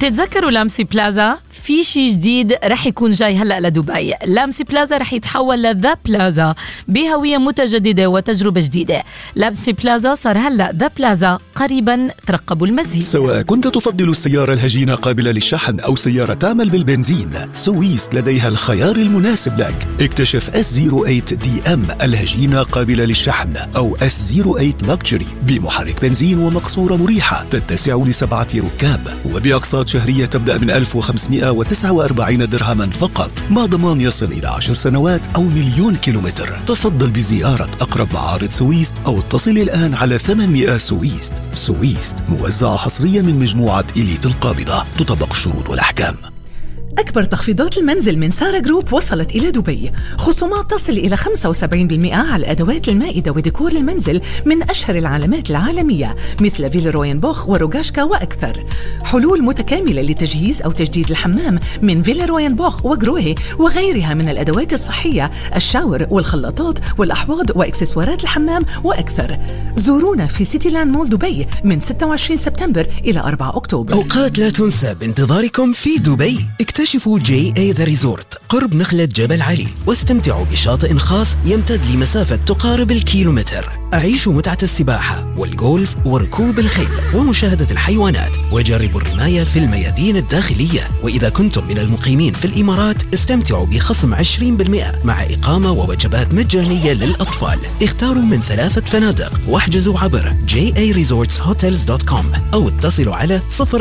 بتتذكروا لامسي بلازا؟ في شي جديد رح يكون جاي هلأ لدبي. لامسي بلازا رح يتحول لذا بلازا بهوية متجددة وتجربة جديدة. لامسي بلازا صار هلأ ذا بلازا، قريبا ترقبوا المزيد. سواء كنت تفضل السيارة الهجينة قابلة للشحن أو سيارة تعمل بالبنزين، سويس لديها الخيار المناسب لك. اكتشف S08 DM الهجينة قابلة للشحن أو S08 Luxury بمحرك بنزين ومقصورة مريحة تتسع ل7 ركاب وبأقساط شهرية تبدأ من 1549 درهما فقط، مع ضمان يصل إلى 10 سنوات أو 1,000,000 كيلومتر. تفضل بزيارة أقرب معارض سويست أو اتصل الآن على 800 سويست. سويست موزعة حصريا من مجموعة إليت القابضة، تطبق الشروط والأحكام. أكبر تخفيضات المنزل من سارة جروب وصلت إلى دبي. خصومات تصل إلى 75% على أدوات المائدة وديكور المنزل من أشهر العلامات العالمية مثل فيلروين بوخ وروغاشكا وأكثر. حلول متكاملة لتجهيز أو تجديد الحمام من فيلروين بوخ وغروهي وغيرها من الأدوات الصحية، الشاور والخلاطات والأحواض وإكسسوارات الحمام وأكثر. زورونا في سيتي لاند مول دبي من 26 سبتمبر إلى 4 أكتوبر. أوقات لا تنسى بانتظاركم في دبي. اكتشفوا JA The Resort قرب نخلة جبل علي واستمتعوا بشاطئ خاص يمتد لمسافة تقارب الكيلومتر. أعيشوا متعة السباحة والجولف وركوب الخيل ومشاهدة الحيوانات، وجربوا الرماية في الميادين الداخلية. وإذا كنتم من المقيمين في الإمارات استمتعوا بخصم 20% مع إقامة ووجبات مجانية للأطفال. اختاروا من 3 فنادق واحجزوا عبر jaresortshotels.com أو اتصلوا على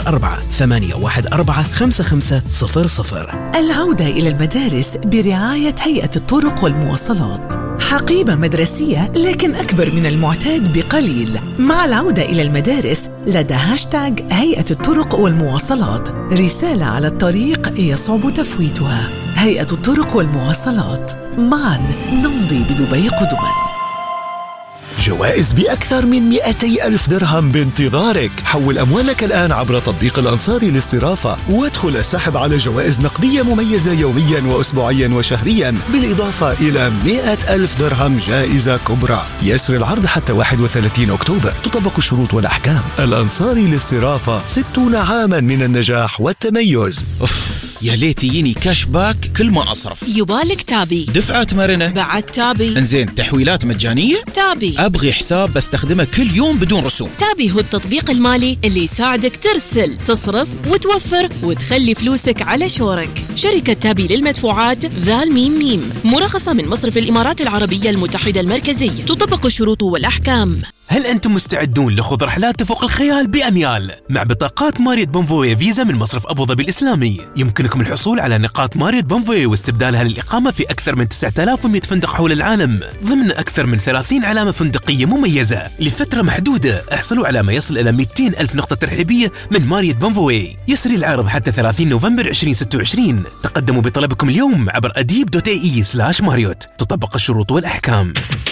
04-814-5500. العودة إلى المدارس برعاية هيئة الطرق والمواصلات. حقيبة مدرسية لكن أكبر من المعتاد بقليل. مع العودة إلى المدارس لدى هاشتاج هيئة الطرق والمواصلات، رسالة على الطريق يصعب تفويتها. هيئة الطرق والمواصلات، معا نمضي بدبي قدما. جوائز بأكثر من 200,000 درهم بانتظارك. حول أموالك الآن عبر تطبيق الأنصاري للصرافة وادخل السحب على جوائز نقدية مميزة يوميا وأسبوعيا وشهريا، بالإضافة إلى 100,000 درهم جائزة كبرى. يسري العرض حتى 31 أكتوبر، تطبق الشروط والأحكام. الأنصاري للصرافة، 60 عاما من النجاح والتميز. يا ليت يجيني كاش باك كل ما أصرف. يبالك تابي، دفعات مرنة بعد تابي. انزين تحويلات مجانية تابي. أبغي حساب بستخدمه كل يوم بدون رسوم. تابي هو التطبيق المالي اللي يساعدك ترسل، تصرف وتوفر وتخلي فلوسك على شورك. شركة تابي للمدفوعات ذا الميم مرخصة من مصرف الإمارات العربية المتحدة المركزية، تطبق الشروط والأحكام. هل أنتم مستعدون لخوض رحلات تفوق الخيال بأميال؟ مع بطاقات ماريوت بونفوي فيزا من مصرف أبو ظبي الإسلامي يمكنكم الحصول على نقاط ماريوت بونفوي واستبدالها للإقامة في أكثر من 9100 فندق حول العالم ضمن أكثر من 30 علامة فندقية مميزة لفترة محدودة. احصلوا على ما يصل إلى 200,000 نقطة ترحيبية من ماريوت بونفوي. يسري العرض حتى 30 نوفمبر 2026. تقدموا بطلبكم اليوم عبر adib.ae/marriott. تطبق الشروط والأحكام.